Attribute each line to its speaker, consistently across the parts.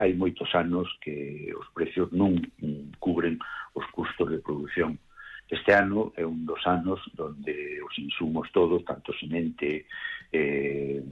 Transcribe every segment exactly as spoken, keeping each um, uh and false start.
Speaker 1: hai moitos anos que os precios non cubren os custos de produción. Este ano é un dos anos onde os insumos todos, tanto semente, eh,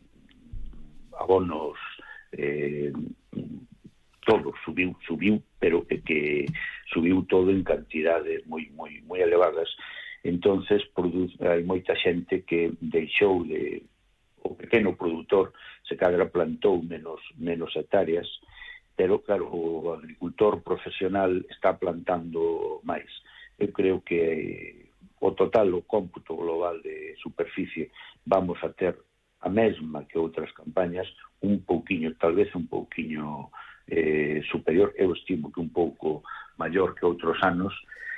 Speaker 1: abonos, eh, todo subiu, subiu, pero que, que subiu todo en cantidades moi moi moi elevadas. Entonces produce, hai moita xente que deixou de, o pequeno produtor se cadra plantou menos menos hectáreas, pero claro, o agricultor profesional está plantando máis. Eu creo que o total, o cómputo global de superficie vamos a ter a mesma que outras campañas, un pouquiño, tal vez un pouquiño eh, superior, eu estimo que un pouco maior que outros anos.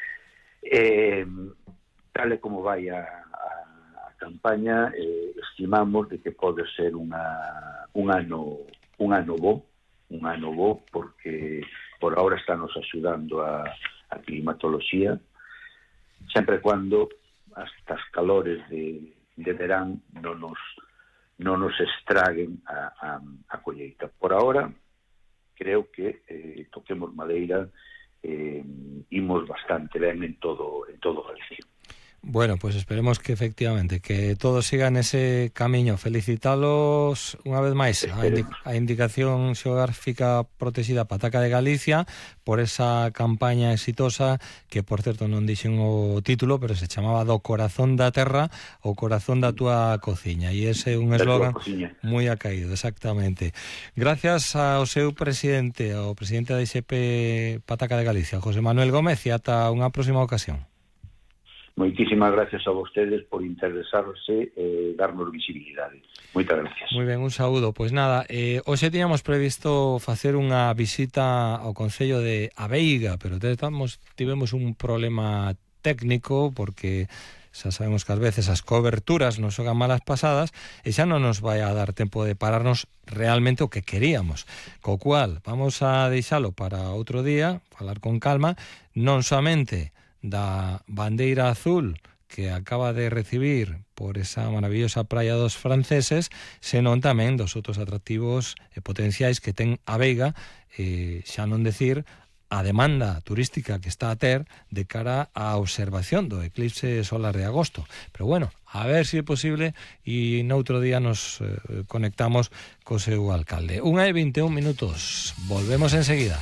Speaker 1: Eh, tal e como vai a, a, a campaña, eh, estimamos de que pode ser unha, un ano un ano bo, un ano bo, porque por ahora está nos axudando a a climatoloxía, sempre cuando hasta as calores de, de verán non nos, non nos estraguen a, a, a colleita. Por ahora, creo que eh, toquemos madeira, eh, imos bastante ben en todo, en todo Galicia.
Speaker 2: Bueno, pues esperemos que efectivamente que todos sigan ese camiño. Felicitalos unha vez máis a, indi a Indicación Xeográfica Protexida Pataca de Galicia por esa campaña exitosa que, por certo, non dixen o título, pero se chamaba Do corazón da terra o corazón da túa cociña, e ese é un eslogan moi acaído, exactamente. Gracias ao seu presidente, ao presidente da I X P Pataca de Galicia, José Manuel Gómez, e ata unha próxima ocasión.
Speaker 1: Moitísimas gracias a vostedes por interesarse e eh, darnos visibilidade. Moitas gracias.
Speaker 2: Moi ben, un saúdo. Pois nada, eh, hoxe tiñamos previsto facer unha visita ao concello de Abeiga, pero estamos, tivemos un problema técnico porque xa sabemos que ás veces as coberturas nos xogan malas pasadas e xa non nos vai a dar tempo de pararnos realmente o que queríamos. Co cual, vamos a deixalo para outro día, falar con calma, non somente da bandeira azul que acaba de recibir por esa maravillosa praia dos franceses, senón tamén dos outros atractivos e potenciais que ten a Veiga, eh, xa non decir a demanda turística que está a ter de cara á observación do eclipse solar de agosto. Pero bueno, a ver se si é posible e noutro día nos eh, conectamos co seu alcalde. Unha e vinte e un minutos. Volvemos enseguida.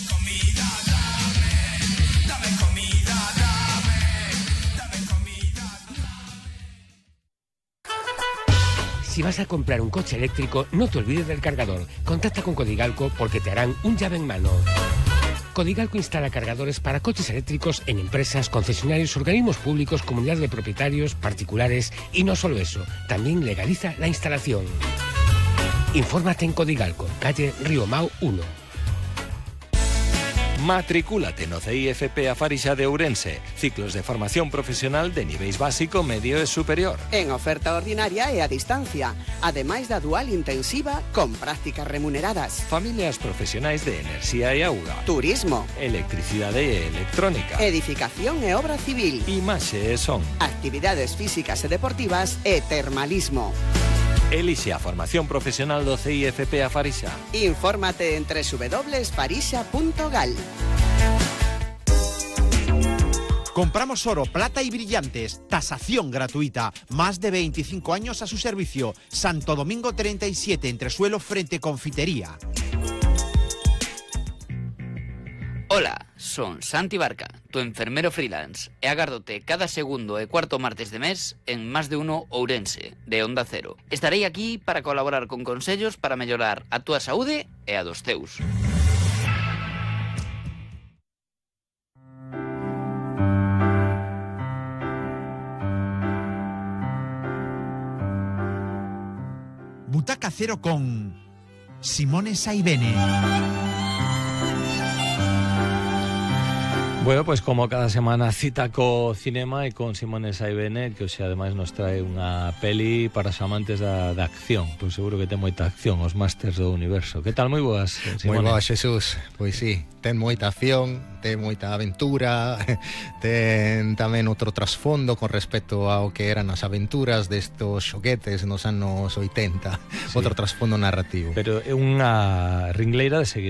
Speaker 3: Si vas a comprar un coche eléctrico, no te olvides del cargador. Contacta con Codigalco porque te harán un llave en mano. Codigalco instala cargadores para coches eléctricos en empresas, concesionarios, organismos públicos, comunidades de propietarios, particulares y no solo eso, también legaliza la instalación. Infórmate en Codigalco, calle Río Mau uno.
Speaker 2: Matricúlate no C I F P A Farixa de Ourense. Ciclos de formación profesional de niveis básico, medio e superior.
Speaker 4: En oferta ordinaria e a distancia, ademais da dual intensiva con prácticas remuneradas.
Speaker 2: Familias profesionais de enerxía e auga.
Speaker 4: Turismo.
Speaker 2: Electricidade e electrónica.
Speaker 4: Edificación e obra civil.
Speaker 2: Imaxe e son.
Speaker 4: Actividades físicas e deportivas e termalismo.
Speaker 2: Elixe a formación profesional do C I F P A Farixa.
Speaker 4: Infórmate en doble u doble u doble u punto farixa punto gal.
Speaker 5: Compramos oro, plata y brillantes. Tasación gratuita. Más de veinticinco años a su servicio. Santo Domingo treinta y siete, entresuelo frente Confitería.
Speaker 6: Ola, son Santi Barca, tu enfermero freelance, e agárdote cada segundo e cuarto martes de mes en Más de Uno Ourense, de Onda Cero. Estarei aquí para colaborar con consellos para mellorar a túa saúde e a dos teus.
Speaker 5: Butaca Cero con Simone Saibene.
Speaker 2: Bueno, pues como cada semana cita co cinema e con Simone Saibene, que hoxe ademais nos trae unha peli para os amantes da, da acción. Pois seguro que ten moita acción, os Masters do Universo. Que tal, moi boas, Simone?
Speaker 7: Moi boas, Jesús. Pois sí, ten moita acción, ten moita aventura, ten tamén outro trasfondo con respecto ao que eran as aventuras destos xoguetes nos anos oitenta, sí. Outro trasfondo narrativo.
Speaker 2: Pero é unha ringleira de seguir